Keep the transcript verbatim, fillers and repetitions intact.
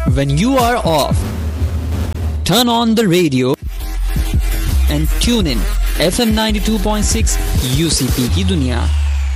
when you are off. Turn on the radio and tune in F M ninety-two point six U C P की दुनिया.